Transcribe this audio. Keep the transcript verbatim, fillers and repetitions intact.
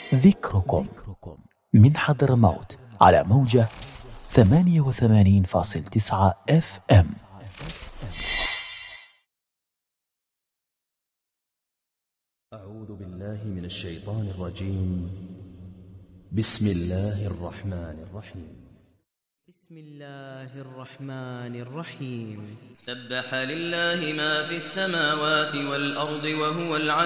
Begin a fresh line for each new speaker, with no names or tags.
ذكركم من حضرموت على موجة ثمانية وثمانين فاصل تسعة اف ام.
أعوذ بالله من الشيطان الرجيم. بسم الله الرحمن الرحيم.
بسم الله الرحمن الرحيم.
سبح لله ما في السماوات والأرض وهو العزيز